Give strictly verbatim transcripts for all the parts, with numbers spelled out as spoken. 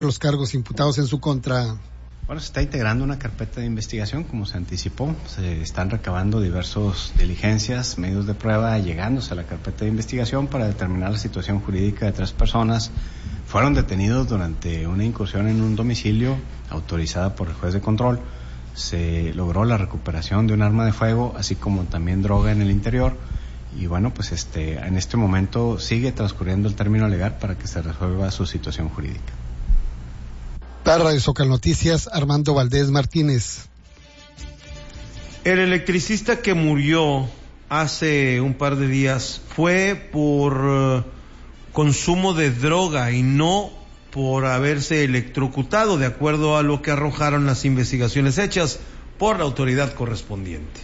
los cargos imputados en su contra. Bueno, se está integrando una carpeta de investigación, como se anticipó. Se están recabando diversas diligencias, medios de prueba, llegándose a la carpeta de investigación para determinar la situación jurídica de tres personas. Fueron detenidos durante una incursión en un domicilio autorizada por el juez de control. Se logró la recuperación de un arma de fuego, así como también droga en el interior. Y bueno, pues este, en este momento sigue transcurriendo el término legal para que se resuelva su situación jurídica. Para Radio Zócalo Noticias, Armando Valdés Martínez. El electricista que murió hace un par de días fue por uh, consumo de droga y no por haberse electrocutado, de acuerdo a lo que arrojaron las investigaciones hechas por la autoridad correspondiente.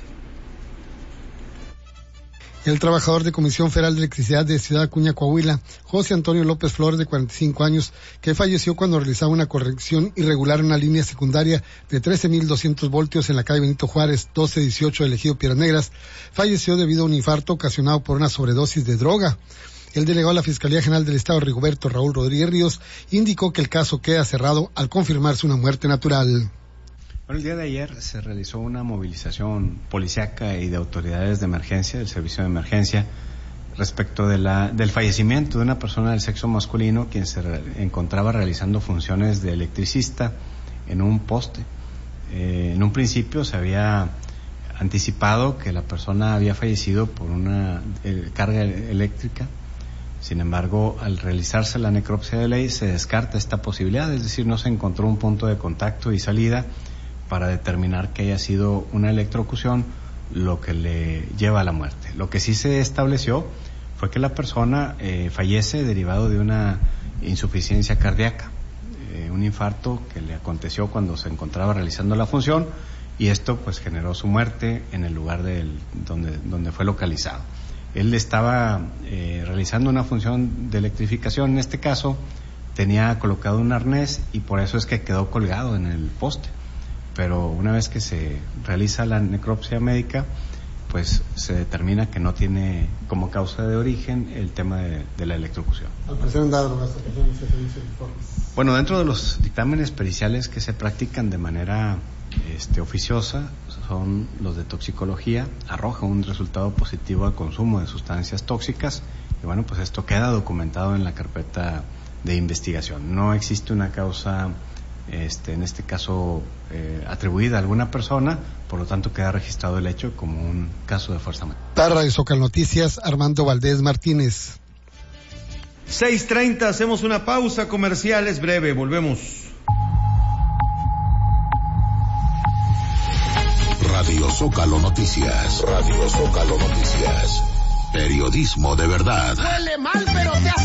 El trabajador de Comisión Federal de Electricidad de Ciudad Acuña, Coahuila, José Antonio López Flores, de cuarenta y cinco años, que falleció cuando realizaba una corrección irregular en una línea secundaria de trece mil doscientos voltios en la calle Benito Juárez, doce dieciocho del Ejido Piedras Negras, falleció debido a un infarto ocasionado por una sobredosis de droga. El delegado de la Fiscalía General del Estado, Rigoberto Raúl Rodríguez Ríos, indicó que el caso queda cerrado al confirmarse una muerte natural. Bueno, el día de ayer se realizó una movilización policíaca y de autoridades de emergencia, del servicio de emergencia, respecto de la, del fallecimiento de una persona del sexo masculino quien se re, encontraba realizando funciones de electricista en un poste. Eh, en un principio se había anticipado que la persona había fallecido por una eh, carga eléctrica. Sin embargo, al realizarse la necropsia de ley se descarta esta posibilidad, es decir, no se encontró un punto de contacto y salida para determinar que haya sido una electrocución lo que le lleva a la muerte. Lo que sí se estableció fue que la persona eh, fallece derivado de una insuficiencia cardíaca, eh, un infarto que le aconteció cuando se encontraba realizando la función, y esto pues generó su muerte en el lugar del, donde, donde fue localizado. Él estaba eh, realizando una función de electrificación, en este caso tenía colocado un arnés y por eso es que quedó colgado en el poste. Pero una vez que se realiza la necropsia médica, pues se determina que no tiene como causa de origen el tema de, de la electrocución. Al parecer han dado drogas. Bueno, dentro de los dictámenes periciales que se practican de manera este, oficiosa, son los de toxicología, arroja un resultado positivo al consumo de sustancias tóxicas, y bueno, pues esto queda documentado en la carpeta de investigación. No existe una causa Este, en este caso eh, atribuida a alguna persona, por lo tanto queda registrado el hecho como un caso de fuerza mayor. Para Radio Zócalo Noticias, Armando Valdés Martínez. seis treinta, hacemos una pausa comercial, es breve, volvemos. Radio Zócalo Noticias, Radio Zócalo Noticias, periodismo de verdad. Huele mal, pero te hace